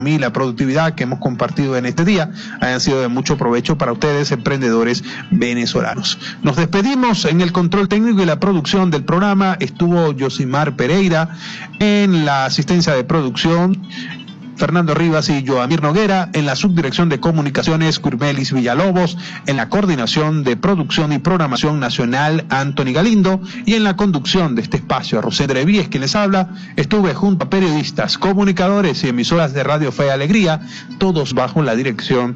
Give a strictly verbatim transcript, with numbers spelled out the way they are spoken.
y la productividad que hemos compartido en este día hayan sido de mucho provecho para ustedes, emprendedores venezolanos. Nos despedimos. En el control técnico y la producción del programa estuvo Yosimar Pereira, en la asistencia de producción Fernando Rivas y Joamir Noguera, en la subdirección de comunicaciones Curmelis Villalobos, en la coordinación de producción y programación nacional Anthony Galindo, y en la conducción de este espacio Rosendra Víez, quien les habla. Estuve junto a periodistas, comunicadores y emisoras de Radio Fe y Alegría, todos bajo la dirección